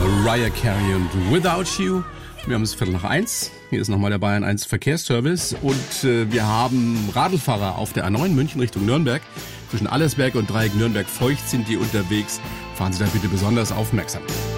Mariah Carey und Without You. Wir haben es 1:15. Hier ist nochmal der Bayern 1 Verkehrsservice und wir haben Radlfahrer auf der A9 München Richtung Nürnberg. Zwischen Allersberg und Dreieck Nürnberg-Feucht sind die unterwegs. Fahren Sie da bitte besonders aufmerksam.